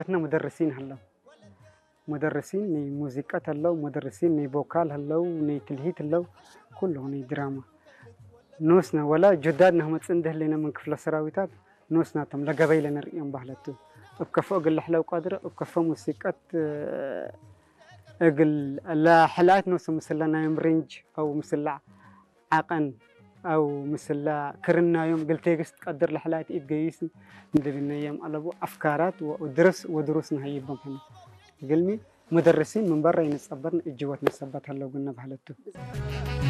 إحنا مدرسين هلا مدرسين ني موسيقى هلا مدرسين ني فوكال هلا ني تلهيت هلا كله ني دراما نوسنا ولا جدادنا هم تصنده لنا من كفل السراويتات نوسنا تم لقبي لنا رئيم بحلتو بكفو أقل لحلو قادرة بكفو موسيقى أقل لا حلات نوس مسلا نايم رينج أو مسلا عقن أو مسلا كرنا يوم قلت يقص تقدر لحلات إتجيس ندبنا يوم على أفكارات ودروس نهاية بمحنا قلمي مدرسين من برا ينصبرن الجوات نصبت هلا وقلنا بحلتو